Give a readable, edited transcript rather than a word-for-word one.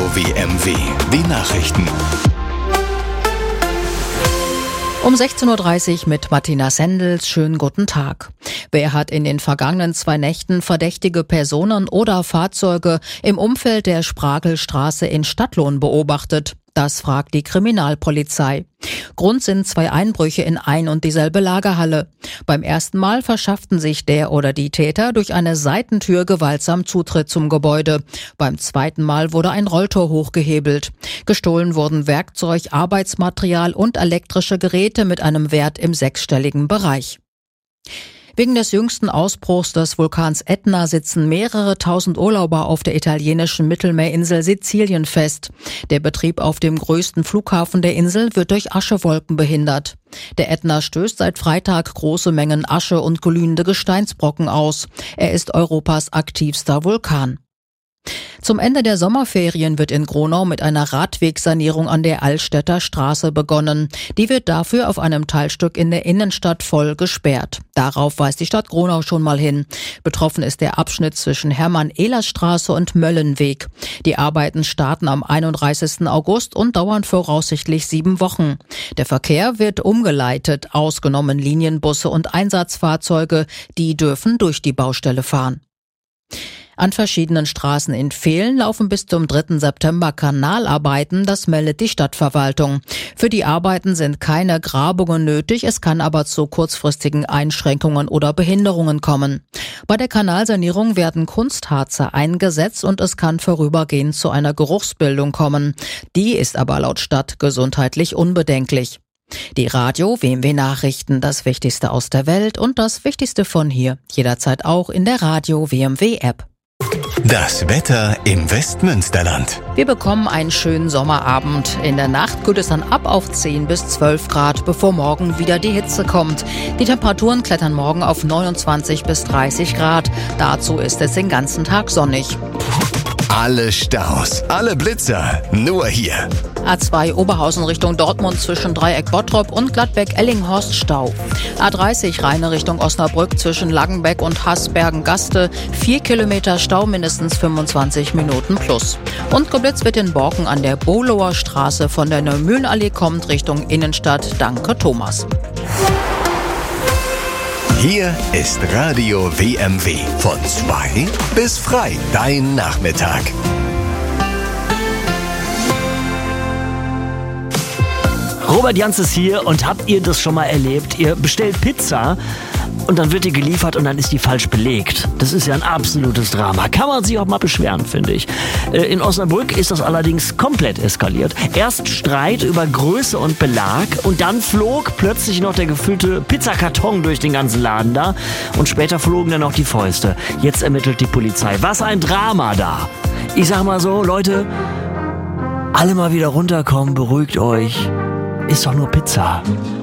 WMW, die Nachrichten. Um 16.30 Uhr mit Martina Sendels. Schönen guten Tag. Wer hat in den vergangenen 2 Nächten verdächtige Personen oder Fahrzeuge im Umfeld der Sprakelstraße in Stadtlohn beobachtet? Das fragt die Kriminalpolizei. Grund sind 2 Einbrüche in ein und dieselbe Lagerhalle. Beim ersten Mal verschafften sich der oder die Täter durch eine Seitentür gewaltsam Zutritt zum Gebäude. Beim zweiten Mal wurde ein Rolltor hochgehebelt. Gestohlen wurden Werkzeug, Arbeitsmaterial und elektrische Geräte mit einem Wert im 6-stelligen Bereich. Wegen des jüngsten Ausbruchs des Vulkans Ätna sitzen mehrere tausend Urlauber auf der italienischen Mittelmeerinsel Sizilien fest. Der Betrieb auf dem größten Flughafen der Insel wird durch Aschewolken behindert. Der Ätna stößt seit Freitag große Mengen Asche und glühende Gesteinsbrocken aus. Er ist Europas aktivster Vulkan. Zum Ende der Sommerferien wird in Gronau mit einer Radwegsanierung an der Altstädter Straße begonnen. Die wird dafür auf einem Teilstück in der Innenstadt voll gesperrt. Darauf weist die Stadt Gronau schon mal hin. Betroffen ist der Abschnitt zwischen Hermann-Ehlers-Straße und Möllenweg. Die Arbeiten starten am 31. August und dauern voraussichtlich 7 Wochen. Der Verkehr wird umgeleitet, ausgenommen Linienbusse und Einsatzfahrzeuge. Die dürfen durch die Baustelle fahren. An verschiedenen Straßen in Vehlen laufen bis zum 3. September Kanalarbeiten, das meldet die Stadtverwaltung. Für die Arbeiten sind keine Grabungen nötig, es kann aber zu kurzfristigen Einschränkungen oder Behinderungen kommen. Bei der Kanalsanierung werden Kunstharze eingesetzt und es kann vorübergehend zu einer Geruchsbildung kommen. Die ist aber laut Stadt gesundheitlich unbedenklich. Die Radio WMW Nachrichten, das Wichtigste aus der Welt und das Wichtigste von hier, jederzeit auch in der Radio WMW App. Das Wetter im Westmünsterland. Wir bekommen einen schönen Sommerabend. In der Nacht kühlt es dann ab auf 10 bis 12 Grad, bevor morgen wieder die Hitze kommt. Die Temperaturen klettern morgen auf 29 bis 30 Grad. Dazu ist es den ganzen Tag sonnig. Alle Staus, alle Blitzer, nur hier. A2 Oberhausen Richtung Dortmund zwischen Dreieck Bottrop und Gladbeck-Ellinghorst Stau. A30 Rheine Richtung Osnabrück zwischen Langenbeck und Hasbergen-Gaste. 4 Kilometer Stau, mindestens 25 Minuten plus. Und geblitzt wird in Borken an der Bohlower Straße von der Neumühlenallee kommt Richtung Innenstadt. Danke Thomas. Hier ist Radio WMW. Von 2 bis frei. Dein Nachmittag. Robert Jans ist hier und habt ihr das schon mal erlebt? Ihr bestellt Pizza und dann wird die geliefert und dann ist die falsch belegt. Das ist ja ein absolutes Drama. Kann man sich auch mal beschweren, finde ich. In Osnabrück ist das allerdings komplett eskaliert. Erst Streit über Größe und Belag und dann flog plötzlich noch der gefüllte Pizzakarton durch den ganzen Laden da und später flogen dann auch die Fäuste. Jetzt ermittelt die Polizei. Was ein Drama da! Ich sag mal so, Leute, alle mal wieder runterkommen, beruhigt euch. Ist doch nur Pizza.